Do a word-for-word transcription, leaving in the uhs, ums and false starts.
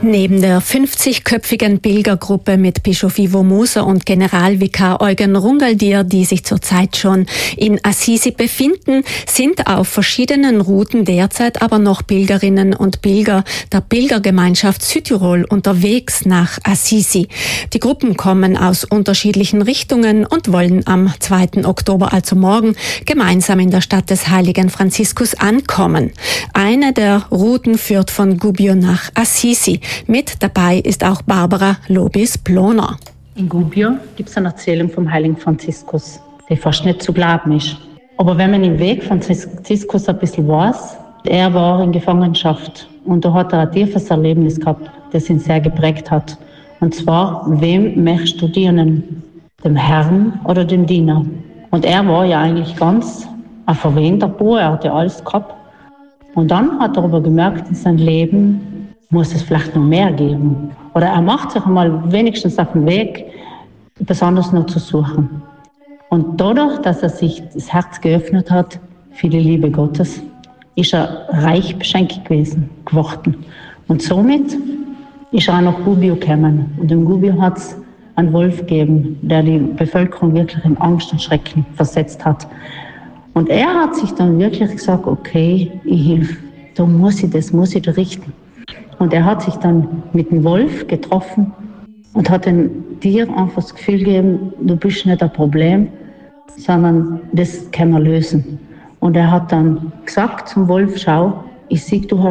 Neben der fünfzigköpfigen Pilgergruppe mit Bischof Ivo Moser und Generalvikar Eugen Rungaldier, die sich zurzeit schon in Assisi befinden, sind auf verschiedenen Routen derzeit aber noch Pilgerinnen und Pilger der Pilgergemeinschaft Südtirol unterwegs nach Assisi. Die Gruppen kommen aus unterschiedlichen Richtungen und wollen am zweiten Oktober, also morgen, gemeinsam in der Stadt des heiligen Franziskus ankommen. Eine der Routen führt von Gubbio nach Assisi. Mit dabei ist auch Barbara Lobis-Ploner. In Gubbio gibt es eine Erzählung vom heiligen Franziskus, die fast nicht zu glauben ist. Aber wenn man den Weg von Franziskus ein bisschen weiß, er war in Gefangenschaft und da hat er ein tiefes Erlebnis gehabt, das ihn sehr geprägt hat. Und zwar, wem möchtest du dienen? Dem Herrn oder dem Diener? Und er war ja eigentlich ganz ein verwöhnter Bauer, er hatte alles gehabt. Und dann hat er aber gemerkt, in seinem Leben muss es vielleicht noch mehr geben. Oder er macht sich einmal wenigstens auf den Weg, besonders noch zu suchen. Und dadurch, dass er sich das Herz geöffnet hat für die Liebe Gottes, ist er reich beschenkt gewesen, geworden. Und somit ist er auch nach Gubbio gekommen. Und in Gubbio hat es einen Wolf gegeben, der die Bevölkerung wirklich in Angst und Schrecken versetzt hat. Und er hat sich dann wirklich gesagt, okay, ich helfe, da muss ich das, muss ich da richten. Und er hat sich dann mit dem Wolf getroffen und hat dem Tier einfach das Gefühl gegeben, du bist nicht ein Problem, sondern das können wir lösen. Und er hat dann gesagt zum Wolf, schau, ich sehe, du hast